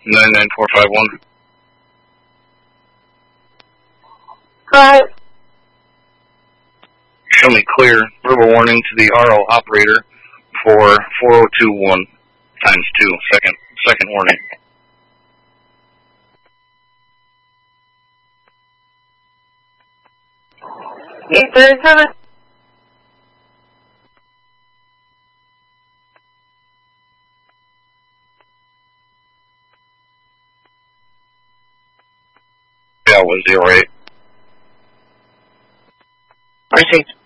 99451. Go ahead. Show me clear. Verbal warning to the RO operator for 4021 times 2. Second warning. 837. Yeah, it was 08. Received.